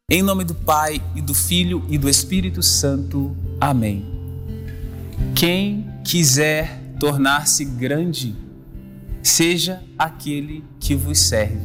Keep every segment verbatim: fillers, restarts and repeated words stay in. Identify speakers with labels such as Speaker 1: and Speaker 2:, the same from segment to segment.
Speaker 1: Em nome do Pai, e do Filho, e do Espírito Santo. Amém. Quem quiser tornar-se grande, seja aquele que vos serve.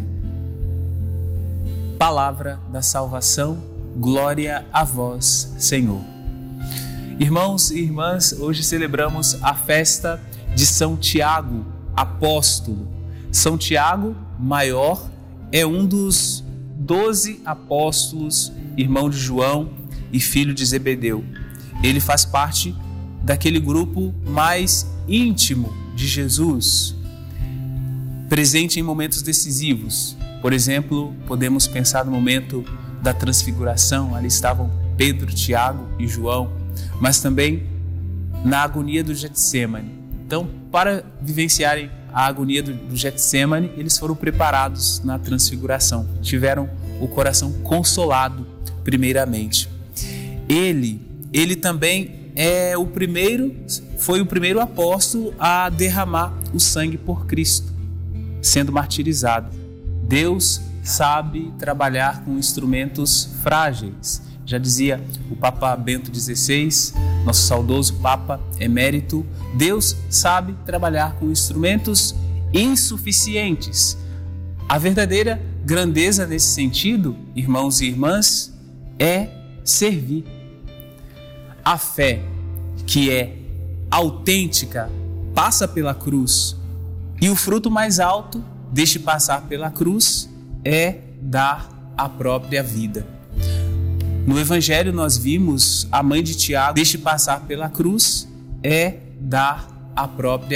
Speaker 1: Palavra da salvação, glória a vós, Senhor. Irmãos e irmãs, hoje celebramos a festa de São Tiago, apóstolo. São Tiago, maior, é um dos doze apóstolos, irmão de João e filho de Zebedeu. Ele faz parte daquele grupo mais íntimo de Jesus, presente em momentos decisivos. Por exemplo, podemos pensar no momento da transfiguração, ali estavam Pedro, Tiago e João, mas também na agonia do Getsêmani. Então, para vivenciarem a agonia do, do Getsêmani, eles foram preparados na transfiguração, tiveram o coração consolado primeiramente. Ele, ele também é o primeiro, foi o primeiro apóstolo a derramar o sangue por Cristo, sendo martirizado. Deus sabe trabalhar com instrumentos frágeis. Já dizia o Papa Bento dezesseis, nosso saudoso Papa Emérito, Deus sabe trabalhar com instrumentos insuficientes. A verdadeira grandeza nesse sentido, irmãos e irmãs, é servir. A fé que é autêntica passa pela cruz, e o fruto mais alto deste passar pela cruz é dar a própria vida. No Evangelho nós vimos a mãe de Tiago, deste passar pela cruz é dar a própria